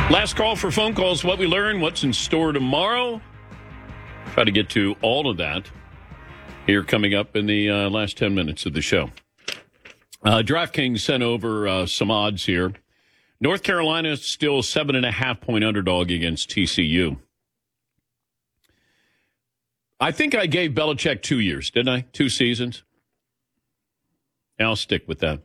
Last call for phone calls. What we learn, what's in store tomorrow. Try to get to all of that here coming up in the last 10 minutes of the show. DraftKings sent over some odds here. North Carolina is still 7.5-point underdog against TCU. I think I gave Belichick 2 years, didn't I? 2 seasons. I'll stick with that.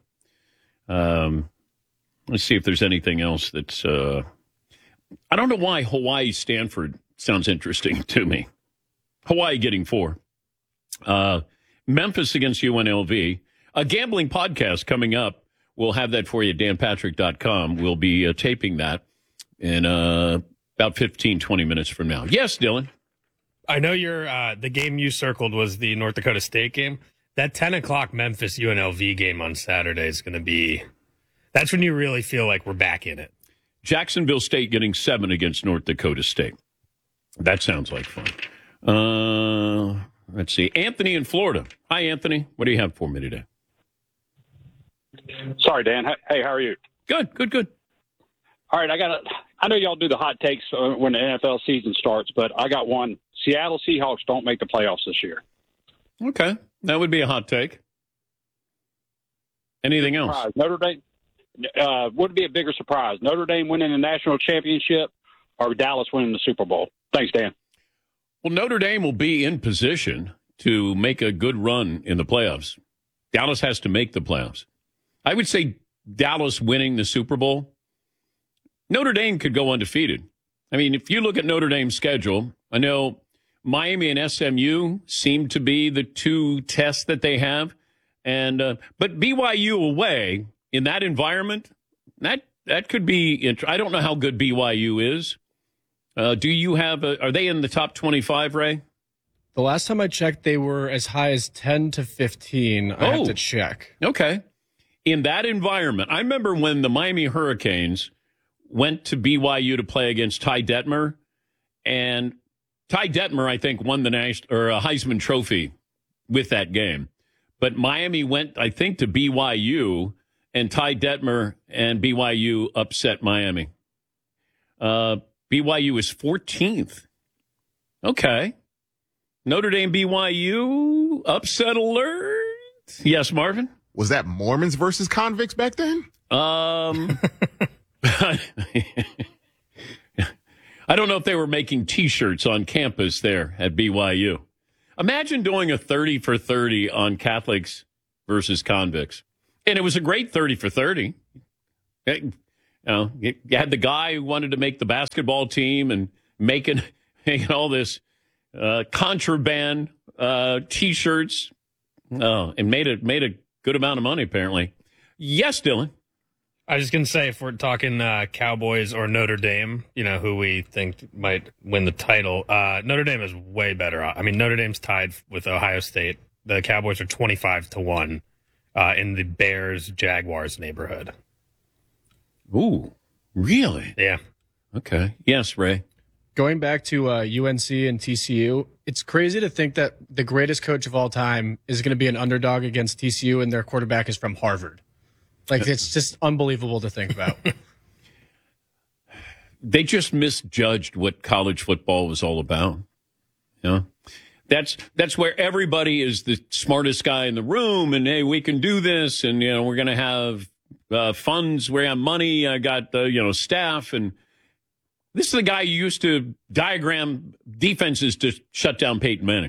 Let's see if there's anything else that's... I don't know why Hawaii-Stanford sounds interesting to me. Hawaii getting 4. Memphis against UNLV. A gambling podcast coming up. We'll have that for you at danpatrick.com. We'll be taping that in about 15, 20 minutes from now. Yes, Dylan? I know the game you circled was the North Dakota State game. That 10 o'clock Memphis UNLV game on Saturday is going to be... That's when you really feel like we're back in it. Jacksonville State getting 7 against North Dakota State. That sounds like fun. Let's see. Anthony in Florida. Hi, Anthony. What do you have for me today? Sorry, Dan. Hey, how are you? Good. All right, I know y'all do the hot takes when the NFL season starts, but I got one. Seattle Seahawks don't make the playoffs this year. Okay. That would be a hot take. Anything else? Notre Dame would be a bigger surprise. Notre Dame winning the national championship or Dallas winning the Super Bowl. Thanks, Dan. Well, Notre Dame will be in position to make a good run in the playoffs. Dallas has to make the playoffs. I would say Dallas winning the Super Bowl. Notre Dame could go undefeated. I mean, if you look at Notre Dame's schedule, I know Miami and SMU seem to be the 2 tests that they have. But BYU away in that environment, that could be I don't know how good BYU is. Do you have are they in the top 25, Ray? The last time I checked, they were as high as 10 to 15. I have to check. Okay. In that environment, I remember when the Miami Hurricanes went to BYU to play against Ty Detmer, and Ty Detmer, I think, won the Heisman Trophy with that game. But Miami went, I think, to BYU, and Ty Detmer and BYU upset Miami. BYU is 14th. Okay. Notre Dame, BYU, upset alert. Yes, Marvin? Was that Mormons versus convicts back then? I don't know if they were making T-shirts on campus there at BYU. Imagine doing a 30 for 30 on Catholics versus convicts. And it was a great 30 for 30. You had the guy who wanted to make the basketball team and making all this contraband T-shirts and made a good amount of money, apparently. Yes, Dylan. I was just going to say, if we're talking Cowboys or Notre Dame, who we think might win the title, Notre Dame is way better. I mean, Notre Dame's tied with Ohio State. The Cowboys are 25-1 in the Bears-Jaguars neighborhood. Ooh, really? Yeah. Okay. Yes, Ray. Going back to UNC and TCU, it's crazy to think that the greatest coach of all time is going to be an underdog against TCU and their quarterback is from Harvard. Like, it's just unbelievable to think about. They just misjudged what college football was all about. That's where everybody is the smartest guy in the room, and hey, we can do this, and we're going to have funds where I have money. I got staff, and this is the guy who used to diagram defenses to shut down Peyton Manning.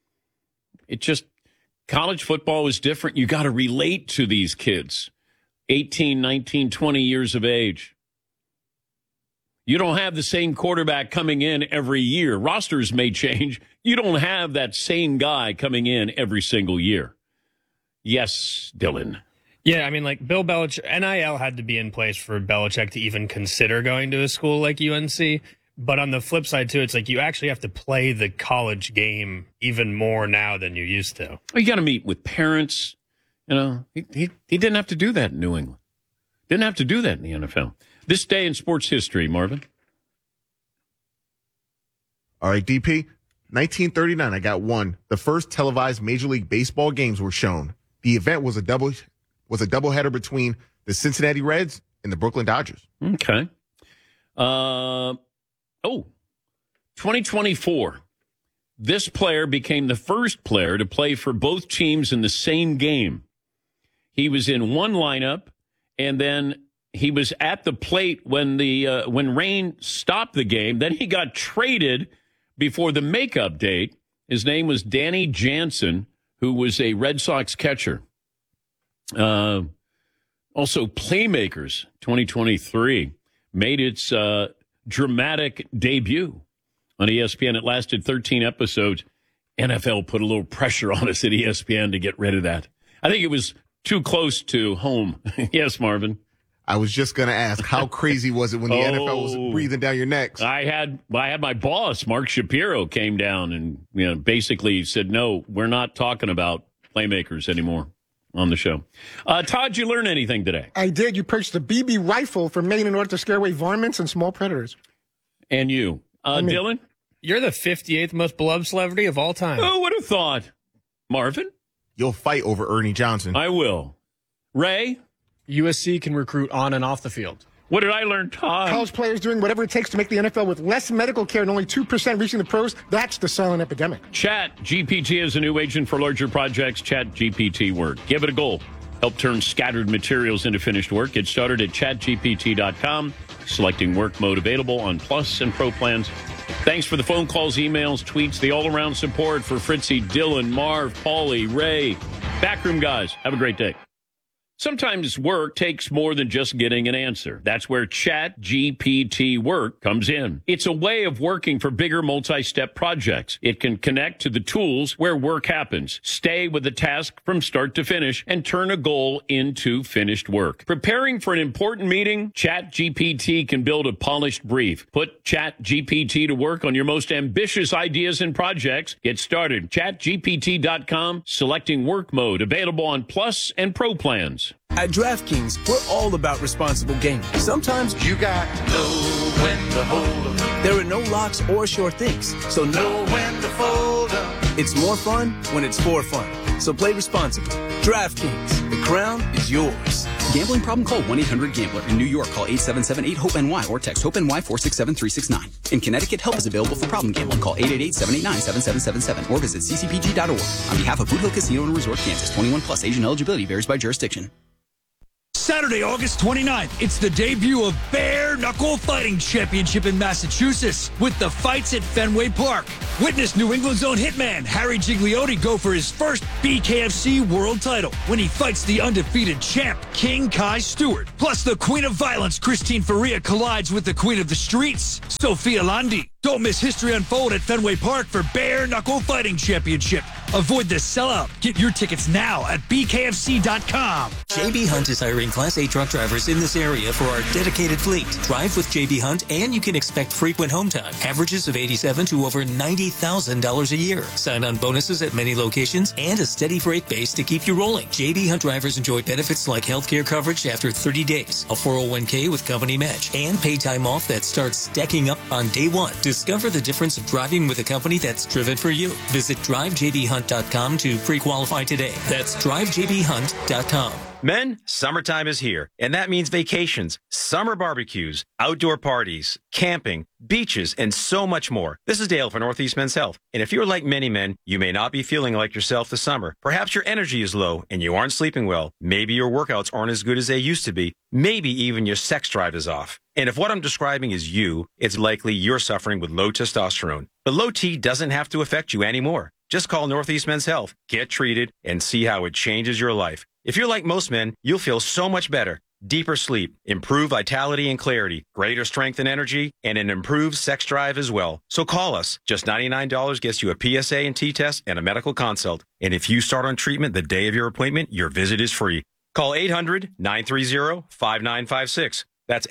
College football is different. You got to relate to these kids. 18, 19, 20 years of age. You don't have the same quarterback coming in every year. Rosters may change. You don't have that same guy coming in every single year. Yes, Dylan. Yeah, I mean, like Bill Belichick, NIL had to be in place for Belichick to even consider going to a school like UNC. But on the flip side, too, it's like you actually have to play the college game even more now than you used to. You got to meet with parents. He didn't have to do that in New England. Didn't have to do that in the NFL. This day in sports history, Marvin. All right, DP. 1939, I got one. The first televised Major League Baseball games were shown. The event was a doubleheader between the Cincinnati Reds and the Brooklyn Dodgers. Okay. 2024. This player became the first player to play for both teams in the same game. He was in one lineup, and then he was at the plate when rain stopped the game. Then he got traded before the makeup date. His name was Danny Jansen, who was a Red Sox catcher. Also, Playmakers 2023 made its dramatic debut on ESPN. It lasted 13 episodes. NFL put a little pressure on us at ESPN to get rid of that. I think it was too close to home. Yes, Marvin. I was just going to ask, how crazy was it when the NFL was breathing down your necks? I had my boss, Mark Shapiro, came down and basically said, no, we're not talking about Playmakers anymore on the show. Todd, you learn anything today? I did. You purchased a BB rifle from Maine in order to scare away varmints and small predators. And you. Dylan? You're the 58th most beloved celebrity of all time. Who would have thought? Marvin? You'll fight over Ernie Johnson. I will. Ray? USC can recruit on and off the field. What did I learn, Todd? College players doing whatever it takes to make the NFL with less medical care and only 2% reaching the pros. That's the silent epidemic. Chat GPT is a new agent for larger projects. Chat GPT work. Give it a go. Help turn scattered materials into finished work. Get started at chatgpt.com. Selecting work mode available on Plus and Pro plans. Thanks for the phone calls, emails, tweets, the all-around support for Fritzy, Dylan, Marv, Paulie, Ray. Backroom guys, have a great day. Sometimes work takes more than just getting an answer. That's where ChatGPT Work comes in. It's a way of working for bigger multi-step projects. It can connect to the tools where work happens, stay with the task from start to finish, and turn a goal into finished work. Preparing for an important meeting? ChatGPT can build a polished brief. Put ChatGPT to work on your most ambitious ideas and projects. Get started. ChatGPT.com, selecting work mode, available on Plus and Pro plans. At DraftKings, we're all about responsible gaming. Sometimes you got to know when to hold 'em. There are no locks or sure things, so know when to fold 'em. It's more fun when it's for fun. So play responsibly. DraftKings, the crown is yours. Gambling problem? Call 1-800-GAMBLER. In New York, call 877-8-HOPE-NY or text HOPE-NY 467-369. In Connecticut, help is available for problem gambling. Call 888-789-7777 or visit ccpg.org. On behalf of Boot Hill Casino and Resort, Kansas, 21 plus. Asian eligibility varies by jurisdiction. Saturday, August 29th, it's the debut of Bare Knuckle Fighting Championship in Massachusetts with the fights at Fenway Park. Witness New England's own hitman, Harry Gigliotti, go for his first BKFC world title when he fights the undefeated champ, King Kai Stewart. Plus, the Queen of Violence, Christine Faria, collides with the Queen of the Streets, Sophia Landi. Don't miss history unfold at Fenway Park for Bare Knuckle Fighting Championship. Avoid the sellout. Get your tickets now at bkfc.com. JB Hunt is hiring Class A truck drivers in this area for our dedicated fleet. Drive with JB Hunt and you can expect frequent home time. Averages of $87,000 to over $90,000 a year. Sign-on bonuses at many locations and a steady freight base to keep you rolling. JB Hunt drivers enjoy benefits like healthcare coverage after 30 days, a 401k with company match, and paid time off that starts stacking up on day one. Discover the difference of driving with a company that's driven for you. Visit drivejbhunt.com to pre-qualify today. That's drivejbhunt.com. Men, summertime is here, and that means vacations, summer barbecues, outdoor parties, camping, beaches, and so much more. This is Dale for Northeast Men's Health, and if you're like many men, you may not be feeling like yourself this summer. Perhaps your energy is low and you aren't sleeping well. Maybe your workouts aren't as good as they used to be. Maybe even your sex drive is off. And if what I'm describing is you, it's likely you're suffering with low testosterone. But low T doesn't have to affect you anymore. Just call Northeast Men's Health, get treated, and see how it changes your life. If you're like most men, you'll feel so much better. Deeper sleep, improved vitality and clarity, greater strength and energy, and an improved sex drive as well. So call us. Just $99 gets you a PSA and T-test and a medical consult. And if you start on treatment the day of your appointment, your visit is free. Call 800-930-5956. That's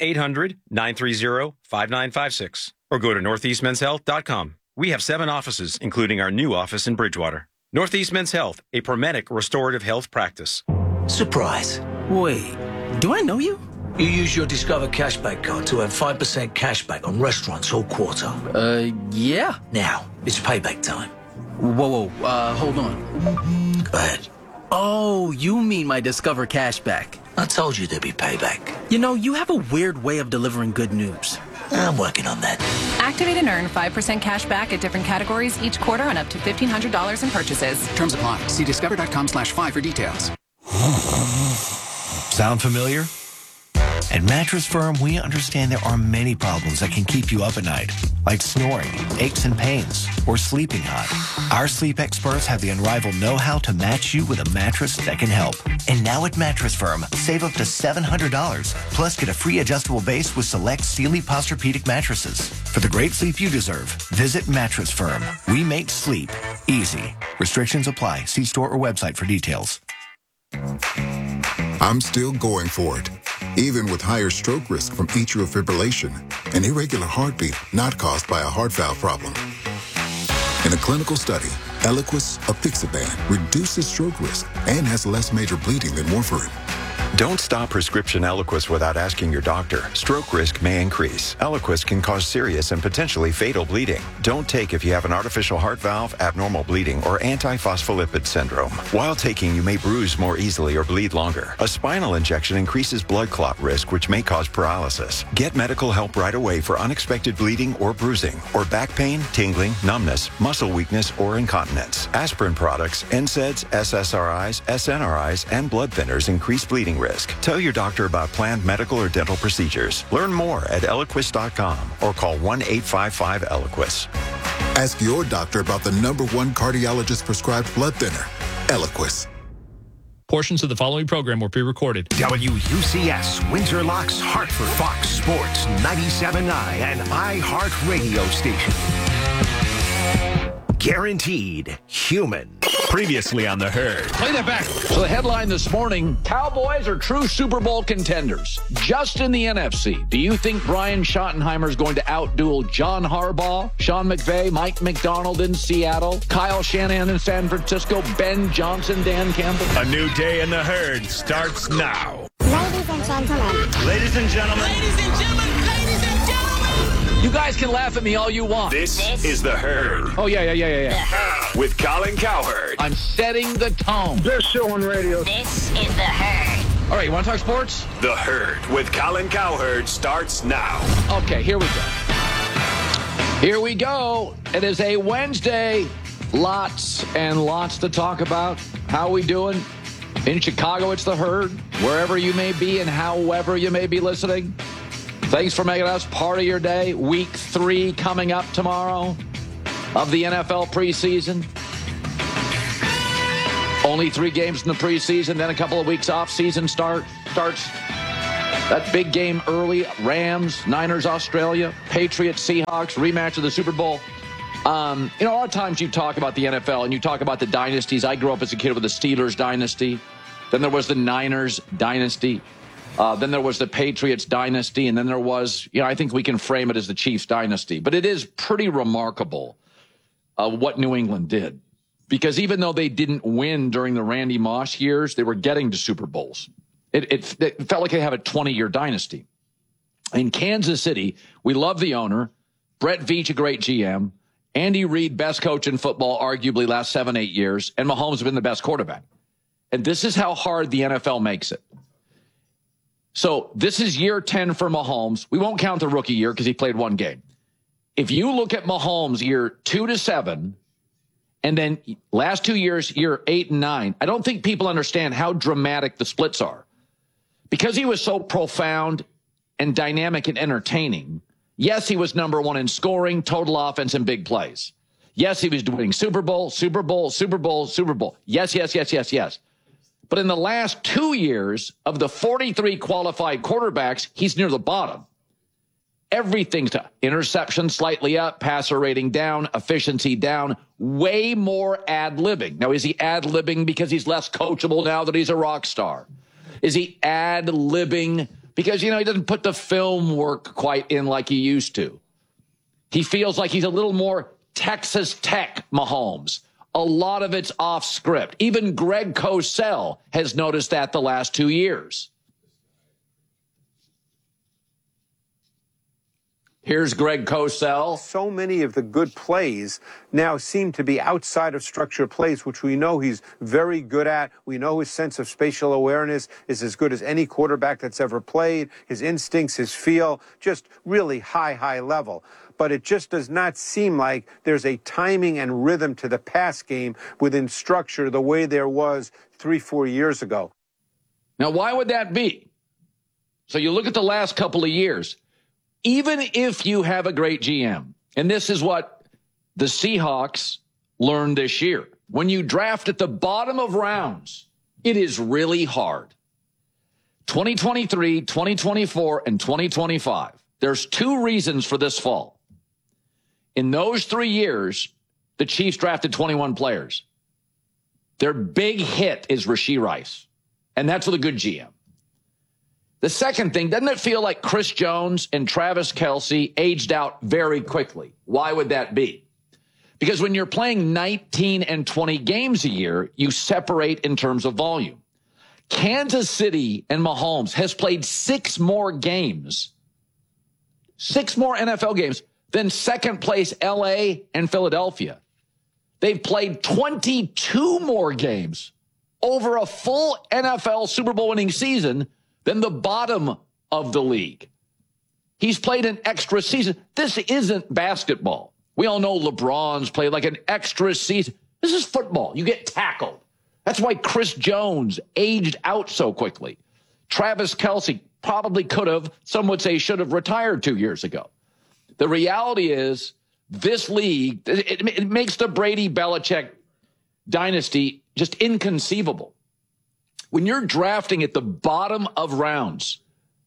800-930-5956. Or go to northeastmenshealth.com. We have 7 offices, including our new office in Bridgewater. Northeast Men's Health, a Promedic restorative health practice. Surprise. Wait, do I know you? You use your Discover Cashback card to earn 5% cashback on restaurants all quarter. Yeah. Now, it's payback time. Whoa, hold on. Go ahead. Oh, you mean my Discover Cashback. I told you there'd be payback. You know, you have a weird way of delivering good news. I'm working on that. Activate and earn 5% cash back at different categories each quarter on up to $1,500 in purchases. Terms apply. See discover.com/5 for details. Sound familiar? At Mattress Firm, we understand there are many problems that can keep you up at night, like snoring, aches and pains, or sleeping hot. Our sleep experts have the unrivaled know-how to match you with a mattress that can help. And now at Mattress Firm, save up to $700, plus get a free adjustable base with select Sealy Posturepedic mattresses. For the great sleep you deserve, visit Mattress Firm. We make sleep easy. Restrictions apply. See store or website for details. I'm still going for it, even with higher stroke risk from atrial fibrillation, an irregular heartbeat not caused by a heart valve problem. In a clinical study, Eliquis apixaban reduces stroke risk and has less major bleeding than warfarin. Don't stop prescription Eliquis without asking your doctor. Stroke risk may increase. Eliquis can cause serious and potentially fatal bleeding. Don't take if you have an artificial heart valve, abnormal bleeding, or antiphospholipid syndrome. While taking, you may bruise more easily or bleed longer. A spinal injection increases blood clot risk, which may cause paralysis. Get medical help right away for unexpected bleeding or bruising, or back pain, tingling, numbness, muscle weakness, or incontinence. Aspirin products, NSAIDs, SSRIs, SNRIs, and blood thinners increase bleeding risk. Tell your doctor about planned medical or dental procedures. Learn more at Eliquis.com or call 1-855-ELIQUIS. Ask your doctor about the #1 cardiologist prescribed blood thinner, Eliquis. Portions of the following program were pre-recorded. WUCS, Windsor Locks, Hartford, Fox Sports, 97.9, and iHeart Radio Station. Guaranteed human. Previously on The Herd. Play that back. So the headline this morning, Cowboys are true Super Bowl contenders. Just in the NFC, do you think Brian Schottenheimer is going to outduel John Harbaugh, Sean McVay, Mike McDonald in Seattle, Kyle Shanahan in San Francisco, Ben Johnson, Dan Campbell? A new day in The Herd starts now. Ladies and gentlemen. Ladies and gentlemen. Ladies and gentlemen. Ladies and gentlemen. You guys can laugh at me all you want. This is The Herd. Oh, yeah. The Herd. With Colin Cowherd. I'm setting the tone. Best show on radio. This is The Herd. All right, you want to talk sports? The Herd with Colin Cowherd starts now. Okay, here we go. Here we go. It is a Wednesday. Lots and lots to talk about. How we doing? In Chicago, it's The Herd. Wherever you may be and however you may be listening. Thanks for making us part of your day. Week 3 coming up tomorrow of the NFL preseason. Only 3 games in the preseason, then a couple of weeks off. Season starts. That big game early. Rams, Niners, Australia, Patriots, Seahawks, rematch of the Super Bowl. A lot of times you talk about the NFL and you talk about the dynasties. I grew up as a kid with the Steelers dynasty. Then there was the Niners dynasty. Then there was the Patriots dynasty, and then there was, I think we can frame it as the Chiefs dynasty. But it is pretty remarkable what New England did. Because even though they didn't win during the Randy Moss years, they were getting to Super Bowls. It felt like they have a 20-year dynasty. In Kansas City, we love the owner. Brett Veach, a great GM. Andy Reid, best coach in football, arguably last 7-8 years. And Mahomes has been the best quarterback. And this is how hard the NFL makes it. So this is year 10 for Mahomes. We won't count the rookie year because he played 1 game. If you look at Mahomes year 2 to 7, and then last 2 years, year 8 and 9, I don't think people understand how dramatic the splits are. Because he was so profound and dynamic and entertaining, yes, he was number 1 in scoring, total offense, and big plays. Yes, he was doing Super Bowl, Super Bowl, Super Bowl, Super Bowl. Yes. But in the last 2 years of the 43 qualified quarterbacks, he's near the bottom. Everything's to interception slightly up, passer rating down, efficiency down, way more ad-libbing. Now, is he ad-libbing because he's less coachable now that he's a rock star? Is he ad-libbing because, he doesn't put the film work quite in like he used to? He feels like he's a little more Texas Tech Mahomes. A lot of it's off script. Even Greg Cosell has noticed that the last 2 years. Here's Greg Cosell. So many of the good plays now seem to be outside of structured plays, which we know he's very good at. We know his sense of spatial awareness is as good as any quarterback that's ever played. His instincts, his feel, just really high level. But it just does not seem like there's a timing and rhythm to the pass game within structure the way there was 3-4 years ago. Now, why would that be? So you look at the last couple of years. Even if you have a great GM, and this is what the Seahawks learned this year, when you draft at the bottom of rounds, it is really hard. 2023, 2024, and 2025. There's 2 reasons for this fall. In those 3 years, the Chiefs drafted 21 players. Their big hit is Rashee Rice, and that's with a good GM. The second thing, doesn't it feel like Chris Jones and Travis Kelce aged out very quickly? Why would that be? Because when you're playing 19 and 20 games a year, you separate in terms of volume. Kansas City and Mahomes has played 6 more games, 6 more NFL games than second place LA and Philadelphia. They've played 22 more games over a full NFL Super Bowl winning season than the bottom of the league. He's played an extra season. This isn't basketball. We all know LeBron's played like an extra season. This is football. You get tackled. That's why Chris Jones aged out so quickly. Travis Kelce probably could have, some would say should have retired 2 years ago. The reality is this league, it makes the Brady-Belichick dynasty just inconceivable. When you're drafting at the bottom of rounds,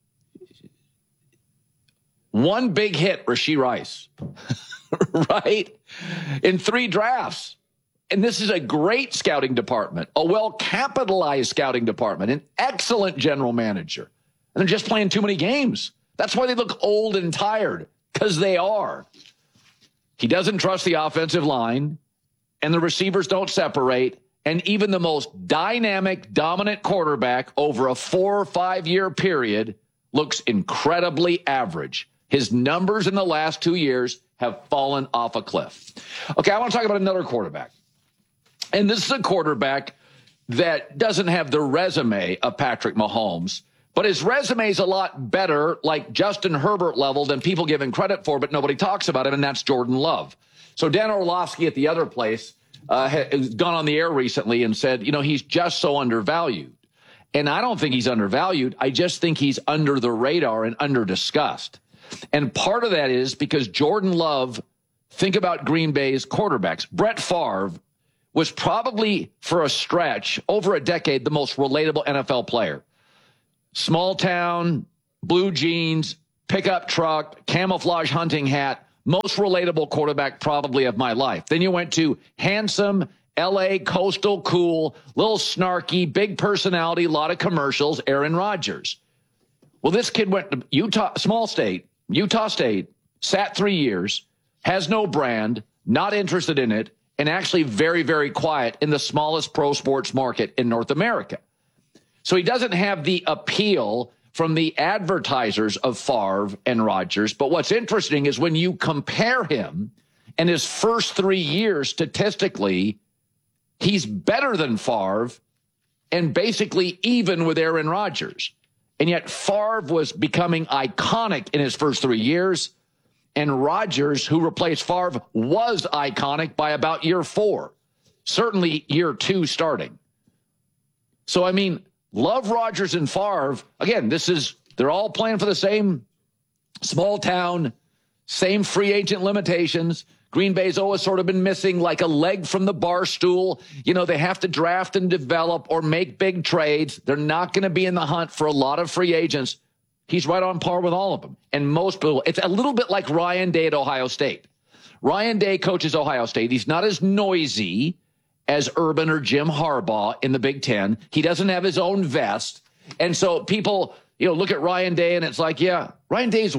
one big hit, Rashee Rice, right? In 3 drafts. And this is a great scouting department, a well-capitalized scouting department, an excellent general manager. And they're just playing too many games. That's why they look old and tired, because they are. He doesn't trust the offensive line, and the receivers don't separate. And even the most dynamic, dominant quarterback over a 4 or 5 year period looks incredibly average. His numbers in the last 2 years have fallen off a cliff. Okay, I want to talk about another quarterback. And this is a quarterback that doesn't have the resume of Patrick Mahomes, but his resume is a lot better, like Justin Herbert level, than people give him credit for, but nobody talks about him, and that's Jordan Love. So Dan Orlovsky at the other place has gone on the air recently and said, he's just so undervalued. And I don't think he's undervalued. I just think he's under the radar and under discussed. And part of that is because Jordan Love, think about Green Bay's quarterbacks. Brett Favre was probably, for a stretch, over a decade, the most relatable NFL player. Small town, blue jeans, pickup truck, camouflage hunting hat. Most relatable quarterback probably of my life. Then you went to handsome, L.A., coastal, cool, little snarky, big personality, a lot of commercials, Aaron Rodgers. Well, this kid went to Utah State, sat 3 years, has no brand, not interested in it, and actually very, very quiet in the smallest pro sports market in North America. So he doesn't have the appeal from the advertisers of Favre and Rodgers. But what's interesting is when you compare him and his first 3 years statistically, he's better than Favre and basically even with Aaron Rodgers. And yet Favre was becoming iconic in his first 3 years. And Rodgers, who replaced Favre, was iconic by about year 4, certainly year 2 starting. So, Love, Rodgers, and Favre, again, they're all playing for the same small town, same free agent limitations. Green Bay's always sort of been missing like a leg from the bar stool. They have to draft and develop or make big trades. They're not going to be in the hunt for a lot of free agents. He's right on par with all of them. And most people, it's a little bit like Ryan Day at Ohio State. Ryan Day coaches Ohio State. He's not as noisy as Urban or Jim Harbaugh in the Big Ten. He doesn't have his own vest. And so people, look at Ryan Day and it's like, yeah, Ryan Day's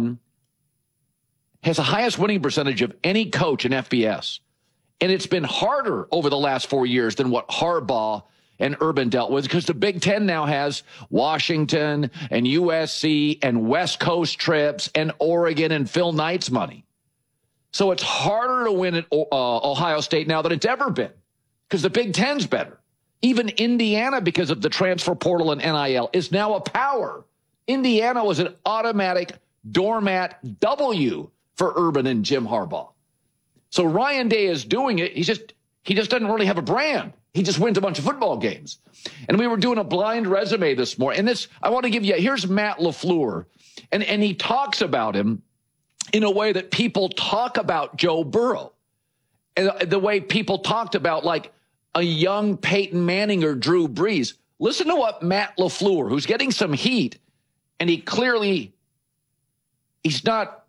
has the highest winning percentage of any coach in FBS. And it's been harder over the last 4 years than what Harbaugh and Urban dealt with, because the Big Ten now has Washington and USC and West Coast trips and Oregon and Phil Knight's money. So it's harder to win at Ohio State now than it's ever been, because the Big Ten's better. Even Indiana, because of the transfer portal and NIL, is now a power. Indiana was an automatic doormat W for Urban and Jim Harbaugh. So Ryan Day is doing it. He just doesn't really have a brand. He just wins a bunch of football games. And we were doing a blind resume this morning. And I want to give you, here's Matt LaFleur. And he talks about him in a way that people talk about Joe Burrow. And the way people talked about like a young Peyton Manning or Drew Brees. Listen to what Matt LaFleur, who's getting some heat, and it's not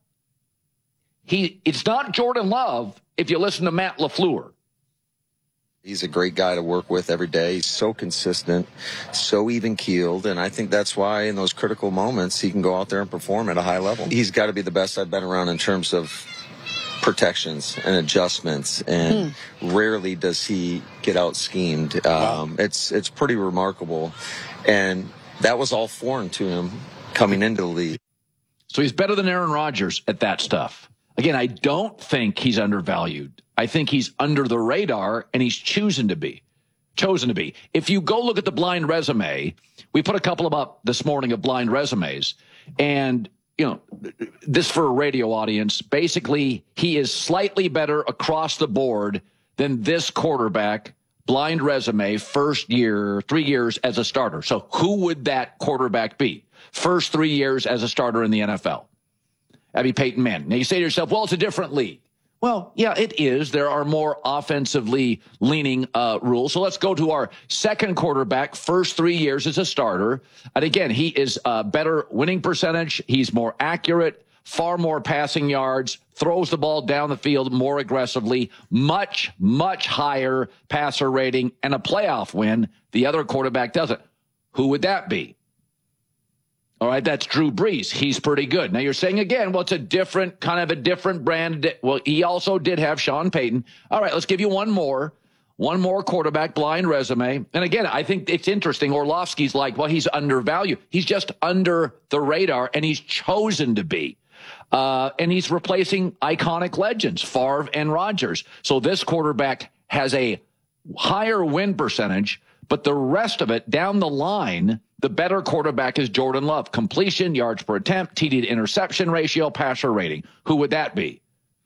Jordan Love if you listen to Matt LaFleur. He's a great guy to work with every day. He's so consistent, so even-keeled, and I think that's why in those critical moments he can go out there and perform at a high level. He's got to be the best I've been around in terms of protections and adjustments, and rarely does he get out-schemed. It's pretty remarkable, and that was all foreign to him coming into the league. So he's better than Aaron Rodgers at that stuff. Again, I don't think he's undervalued. I think he's under the radar, and he's chosen to be. If you go look at the blind resume, we put a couple of up this morning of blind resumes, and this for a radio audience, basically he is slightly better across the board than this quarterback, blind resume, first year, 3 years as a starter. So who would that quarterback be? First 3 years as a starter in the NFL. That'd be Peyton Manning. Now you say to yourself, well, it's a different league. Well, yeah, it is. There are more offensively leaning rules. So let's go to our second quarterback, first 3 years as a starter. And again, he is better winning percentage. He's more accurate, far more passing yards, throws the ball down the field more aggressively, much, much higher passer rating, and a playoff win. The other quarterback doesn't. Who would that be? All right, that's Drew Brees. He's pretty good. Now you're saying again, well, it's a different brand. Well, he also did have Sean Payton. All right, let's give you one more quarterback blind resume. And again, I think it's interesting. Orlovsky's like, well, he's undervalued. He's just under the radar, and he's chosen to be. And he's replacing iconic legends, Favre and Rodgers. So this quarterback has a higher win percentage, but the rest of it down the line, the better quarterback is Jordan Love. Completion, yards per attempt, TD to interception ratio, passer rating. Who would that be?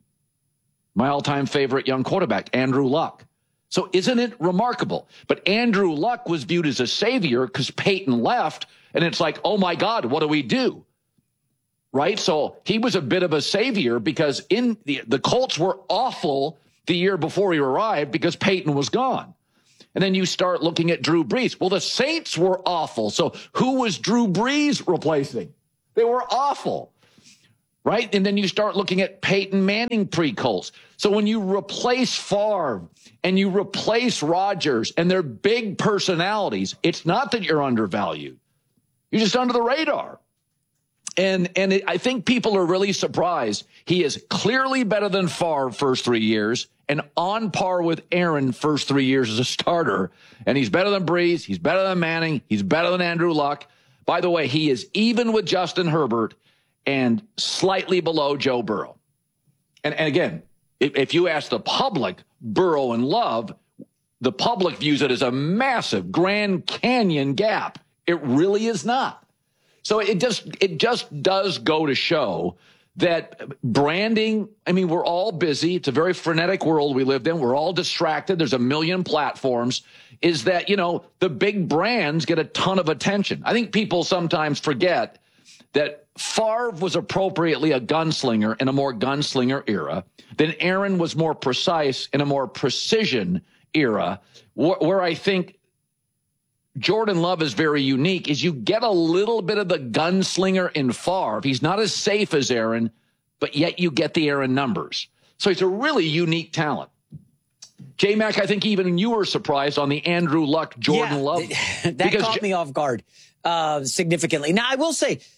My all-time favorite young quarterback, Andrew Luck. So isn't it remarkable? But Andrew Luck was viewed as a savior because Peyton left, and it's like, oh my God, what do we do? Right? So he was a bit of a savior because the Colts were awful the year before he arrived because Peyton was gone. And then you start looking at Drew Brees. Well, the Saints were awful. So who was Drew Brees replacing? They were awful, right? And then you start looking at Peyton Manning pre-Colts. So when you replace Favre and you replace Rodgers and their big personalities, it's not that you're undervalued. You're just under the radar. And I think people are really surprised. He is clearly better than Favre first 3 years and on par with Aaron first 3 years as a starter. And he's better than Brees. He's better than Manning. He's better than Andrew Luck. By the way, he is even with Justin Herbert and slightly below Joe Burrow. And again, if you ask the public, Burrow and Love, the public views it as a massive Grand Canyon gap. It really is not. So it just does go to show that branding, I mean, we're all busy. It's a very frenetic world we live in. We're all distracted. There's a million platforms. Is that, the big brands get a ton of attention. I think people sometimes forget that Favre was appropriately a gunslinger in a more gunslinger era. Then Aaron was more precise in a more precision era, where I think Jordan Love is very unique is you get a little bit of the gunslinger in Favre. He's not as safe as Aaron, but yet you get the Aaron numbers. So he's a really unique talent. J-Mac, I think even you were surprised on the Andrew Luck, Jordan Love. That caught me off guard significantly. Now, I will say,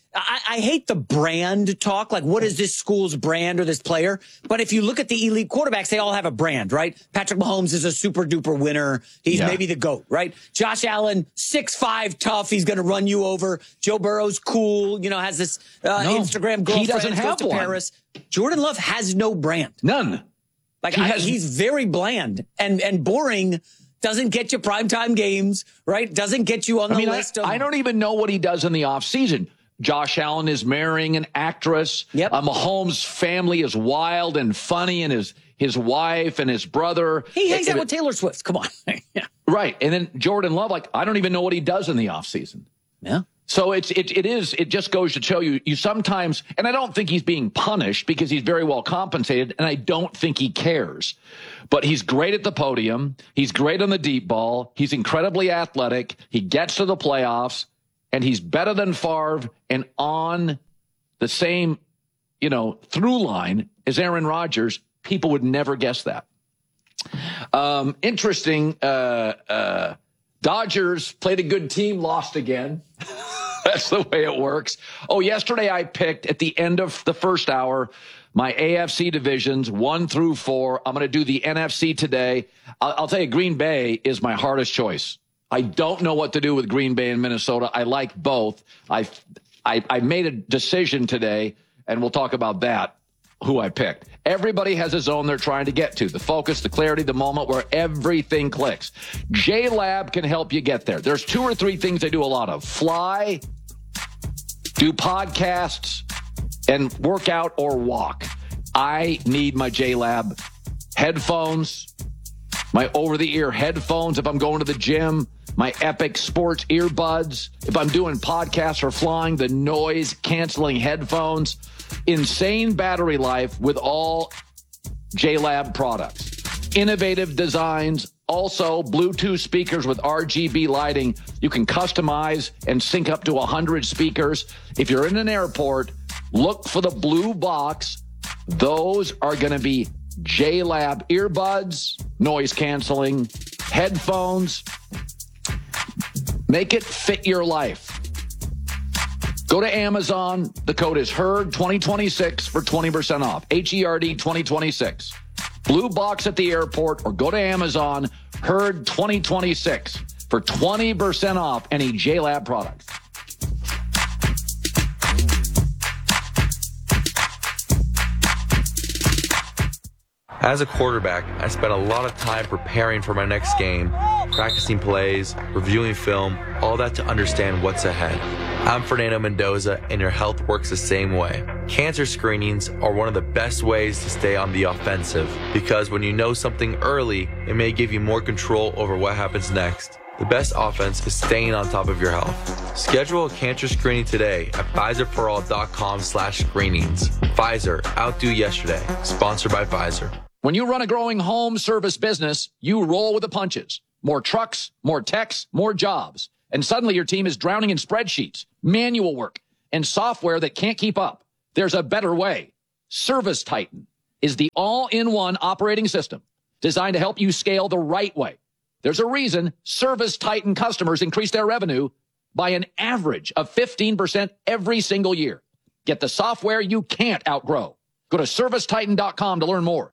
I hate the brand talk. Like, what is this school's brand or this player? But if you look at the elite quarterbacks, they all have a brand, right? Patrick Mahomes is a super duper winner. He's maybe the GOAT, right? Josh Allen, 6'5", tough. He's going to run you over. Joe Burrow's cool. Has this Instagram girlfriend. He doesn't have goes to one. Paris. Jordan Love has no brand. None. Like he's very bland and boring. Doesn't get you primetime games, right? Doesn't get you on the list. I don't even know what he does in the offseason. Josh Allen is marrying an actress. Yep. Mahomes' family is wild and funny, and his wife and his brother. He hangs out with Taylor Swift. Come on. Right. And then Jordan Love, I don't even know what he does in the offseason. Yeah. So it just goes to show you sometimes, and I don't think he's being punished because he's very well compensated, and I don't think he cares. But he's great at the podium. He's great on the deep ball. He's incredibly athletic. He gets to the playoffs, and he's better than Favre and on the same, through line as Aaron Rodgers. People would never guess that. Interesting. Dodgers played a good team, lost again. That's the way it works. Oh, yesterday I picked at the end of the first hour my AFC divisions 1 through 4. I'm going to do the NFC today. I'll tell you, Green Bay is my hardest choice. I don't know what to do with Green Bay and Minnesota. I like both. I made a decision today, and we'll talk about that, who I picked. Everybody has a zone they're trying to get to. The focus, the clarity, the moment where everything clicks. JLab can help you get there. There's 2 or 3 things they do a lot of. Fly, do podcasts, and work out or walk. I need my JLab headphones, my over-the-ear headphones if I'm going to the gym, my Epic Sports earbuds. If I'm doing podcasts or flying, the noise-canceling headphones. Insane battery life with all JLab products. Innovative designs, also Bluetooth speakers with RGB lighting. You can customize and sync up to 100 speakers. If you're in an airport, look for the blue box. Those are going to be JLab earbuds, noise canceling, headphones. Make it fit your life. Go to Amazon. The code is HERD2026 for 20% off. HERD 2026. Blue box at the airport, or go to Amazon. HERD2026 for 20% off any JLab products. As a quarterback, I spent a lot of time preparing for my next game, practicing plays, reviewing film, all that to understand what's ahead. I'm Fernando Mendoza, and your health works the same way. Cancer screenings are one of the best ways to stay on the offensive, because when you know something early, it may give you more control over what happens next. The best offense is staying on top of your health. Schedule a cancer screening today at PfizerForAll.com/screenings. Pfizer, outdo yesterday. Sponsored by Pfizer. When you run a growing home service business, you roll with the punches. More trucks, more techs, more jobs. And suddenly your team is drowning in spreadsheets, manual work, and software that can't keep up. There's a better way. Service Titan is the all-in-one operating system designed to help you scale the right way. There's a reason Service Titan customers increase their revenue by an average of 15% every single year. Get the software you can't outgrow. Go to ServiceTitan.com to learn more.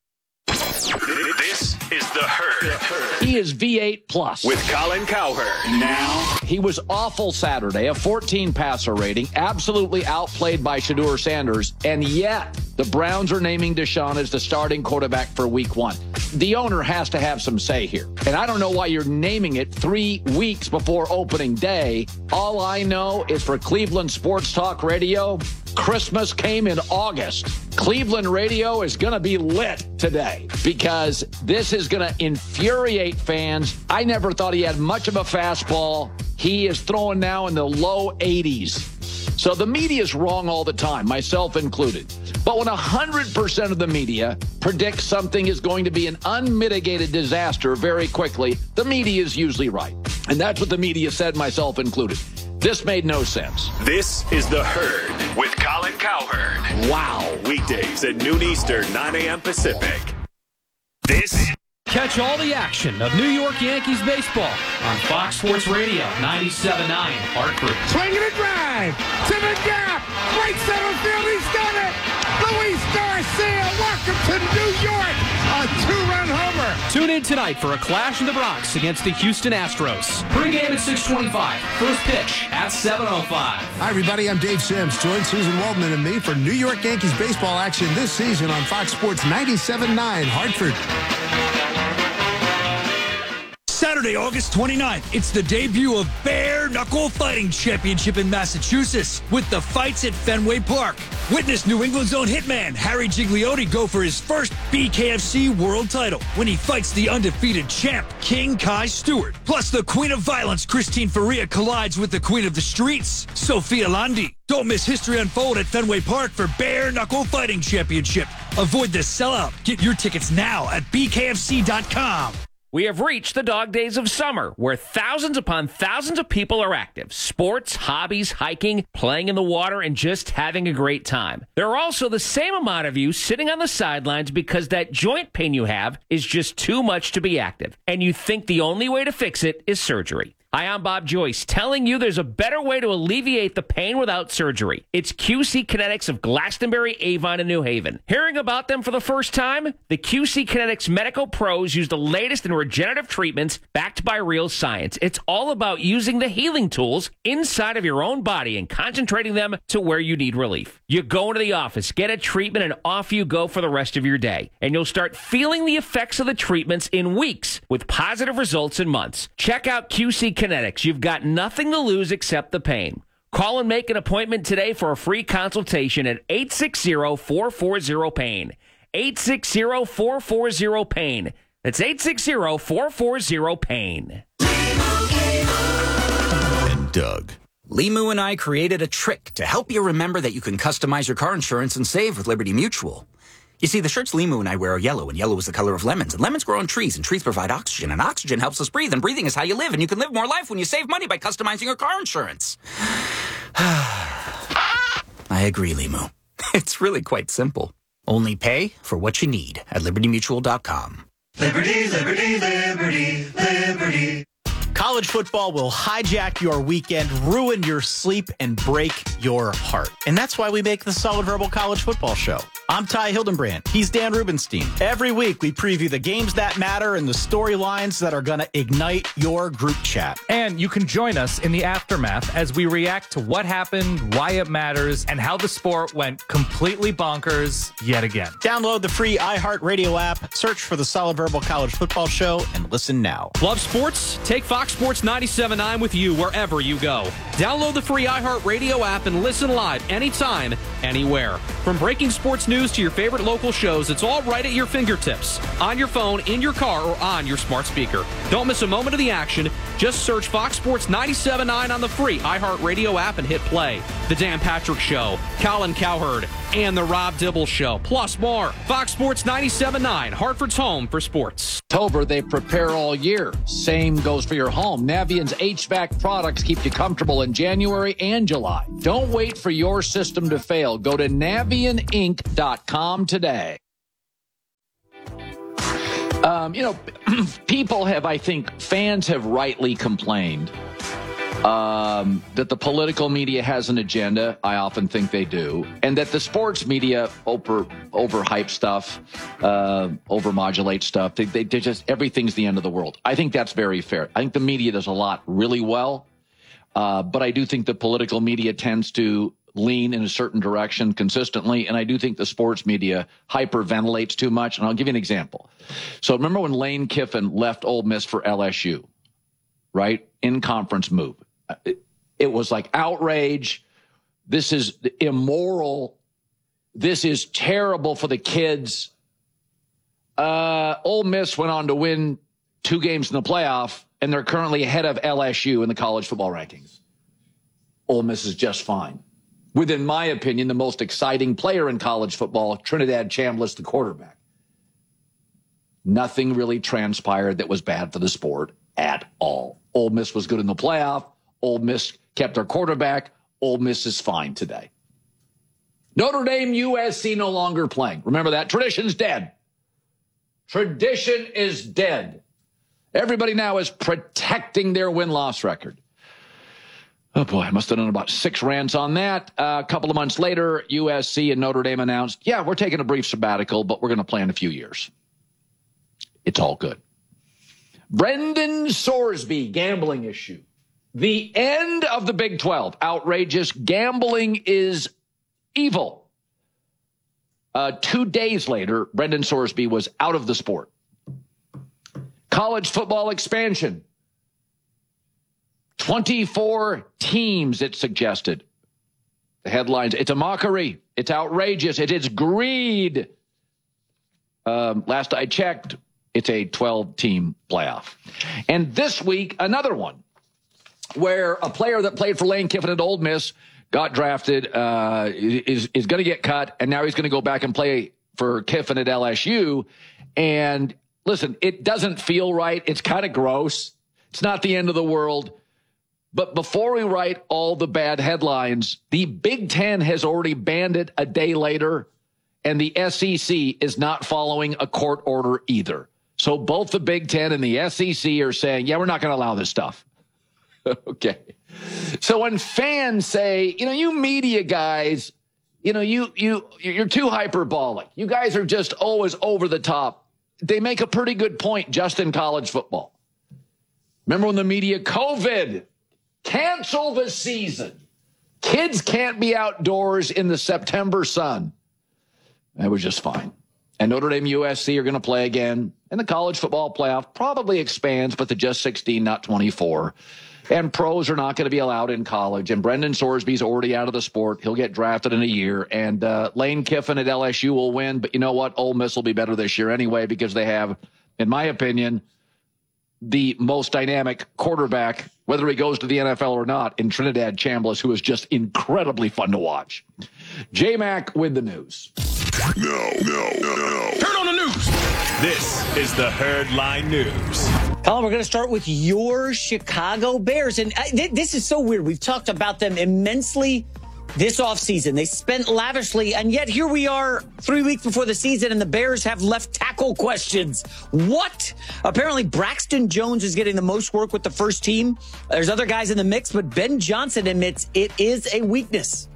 This is The Herd. He is V8 Plus. With Colin Cowherd. Now. He was awful Saturday, a 14 passer rating, absolutely outplayed by Shedeur Sanders, and yet the Browns are naming Deshaun as the starting quarterback for week 1. The owner has to have some say here. And I don't know why you're naming it 3 weeks before opening day. All I know is for Cleveland Sports Talk Radio, Christmas came in August. Cleveland radio is going to be lit today because this is going to infuriate fans. I never thought he had much of a fastball. He is throwing now in the low 80s. So the media is wrong all the time, myself included. But when 100% of the media predicts something is going to be an unmitigated disaster very quickly, the media is usually right. And that's what the media said, myself included. This made no sense. This is The Herd with Colin Cowherd. Wow. Weekdays at noon Eastern, 9 a.m. Pacific. This Catch all the action of New York Yankees baseball on Fox Sports Radio 97.9 Hartford. Swinging a drive to the gap. Right center field. He's done it. Luis Garcia, welcome to New York. A 2-run homer. Tune in tonight for a clash in the Bronx against the Houston Astros. Pre-game at 6:25. First pitch at 7:05. Hi, everybody. I'm Dave Sims. Join Susan Waldman and me for New York Yankees baseball action this season on Fox Sports 97.9 Hartford. Saturday, August 29th, it's the debut of Bare Knuckle Fighting Championship in Massachusetts with the fights at Fenway Park. Witness New England's own hitman Harry Gigliotti go for his first BKFC world title when he fights the undefeated champ King Kai Stewart. Plus, the Queen of Violence Christine Faria collides with the Queen of the Streets, Sophia Landi. Don't miss history unfold at Fenway Park for Bare Knuckle Fighting Championship. Avoid the sellout. Get your tickets now at bkfc.com. We have reached the dog days of summer, where thousands upon thousands of people are active. Sports, hobbies, hiking, playing in the water, and just having a great time. There are also the same amount of you sitting on the sidelines because that joint pain you have is just too much to be active, and you think the only way to fix it is surgery. Hi, I'm Bob Joyce, telling you there's a better way to alleviate the pain without surgery. It's QC Kinetics of Glastonbury, Avon, and New Haven. Hearing about them for the first time? The QC Kinetics medical pros use the latest in regenerative treatments backed by real science. It's all about using the healing tools inside of your own body and concentrating them to where you need relief. You go into the office, get a treatment, and off you go for the rest of your day. And you'll start feeling the effects of the treatments in weeks with positive results in months. Check out QC Kinetics. You've got nothing to lose except the pain. Call and make an appointment today for a free consultation at 860-440-PAIN. 860-440-PAIN. That's 860-440-PAIN. And Doug. Limu and I created a trick to help you remember that you can customize your car insurance and save with Liberty Mutual. You see, the shirts Limu and I wear are yellow, and yellow is the color of lemons. And lemons grow on trees, and trees provide oxygen, and oxygen helps us breathe, and breathing is how you live, and you can live more life when you save money by customizing your car insurance. I agree, Limu. It's really quite simple. Only pay for what you need at libertymutual.com. Liberty, liberty, liberty, liberty. College football will hijack your weekend, ruin your sleep, and break your heart. And that's why we make the Solid Verbal College Football Show. I'm Ty Hildenbrand. He's Dan Rubenstein. Every week, we preview the games that matter and the storylines that are going to ignite your group chat. And you can join us in the aftermath as we react to what happened, why it matters, and how the sport went completely bonkers yet again. Download the free iHeartRadio app, search for the Solid Verbal College Football Show, and listen now. Love sports? Take Fox Sports 97.9 with you wherever you go. Download the free iHeartRadio app and listen live anytime, anywhere. From breaking sports news to your favorite local shows, it's all right at your fingertips. On your phone, in your car, or on your smart speaker. Don't miss a moment of the action. Just search Fox Sports 97.9 on the free iHeartRadio app and hit play. The Dan Patrick Show, Colin Cowherd, and the Rob Dibble Show, plus more. Fox Sports 97.9, Hartford's home for sports. October, they prepare all year. Same goes for your home. Navient's HVAC products keep you comfortable in January and July. Don't wait for your system to fail. Go to NavientInc.com today. People have, I think, fans have rightly complained that the political media has an agenda. I often think they do. And that the sports media overhype stuff, overmodulate stuff. They just, everything's the end of the world. I think that's very fair. I think the media does a lot really well. But I do think the political media tends to lean in a certain direction consistently. And I do think the sports media hyperventilates too much. And I'll give you an example. So remember when Lane Kiffin left Ole Miss for LSU, right? In conference move. It was like outrage. This is immoral. This is terrible for the kids. Ole Miss went on to win 2 games in the playoff, and they're currently ahead of LSU in the college football rankings. Ole Miss is just fine. With, in my opinion, the most exciting player in college football, Trinidad Chambliss, the quarterback. Nothing really transpired that was bad for the sport at all. Ole Miss was good in the playoff. Ole Miss kept their quarterback. Ole Miss is fine today. Notre Dame, USC no longer playing. Remember that? Tradition's dead. Tradition is dead. Everybody now is protecting their win-loss record. Oh, boy, I must have done about 6 rants on that. A couple of months later, USC and Notre Dame announced, yeah, we're taking a brief sabbatical, but we're going to play in a few years. It's all good. Brendan Sorsby, gambling issue. The end of the Big 12. Outrageous. Gambling is evil. 2 days later, Brendan Sorsby was out of the sport. College football expansion. 24 teams, it suggested. The headlines, it's a mockery. It's outrageous. It is greed. Last I checked, it's a 12-team playoff. And this week, another one where a player that played for Lane Kiffin at Ole Miss got drafted, is going to get cut, and now he's going to go back and play for Kiffin at LSU. And listen, it doesn't feel right. It's kind of gross. It's not the end of the world. But before we write all the bad headlines, the Big Ten has already banned it a day later, and the SEC is not following a court order either. So both the Big Ten and the SEC are saying, yeah, we're not going to allow this stuff. Okay. So when fans say, you media guys, you're too hyperbolic. You guys are just always over the top. They make a pretty good point just in college football. Remember when the media, COVID, cancel the season. Kids can't be outdoors in the September sun. That was just fine. And Notre Dame USC are going to play again. And the college football playoff probably expands, but to just 16, not 24. And pros are not going to be allowed in college. And Brendan Sorsby's already out of the sport. He'll get drafted in a year. And Lane Kiffin at LSU will win. But you know what? Ole Miss will be better this year anyway because they have, in my opinion, the most dynamic quarterback, whether he goes to the NFL or not, in Trinidad Chambliss, who is just incredibly fun to watch. J-Mac with the news. No. Turn on the news. This is the Herdline News. Colin, we're going to start with your Chicago Bears. And this is so weird. We've talked about them immensely this offseason. They spent lavishly, and yet here we are 3 weeks before the season, and the Bears have left tackle questions. What? Apparently, Braxton Jones is getting the most work with the first team. There's other guys in the mix, but Ben Johnson admits it is a weakness.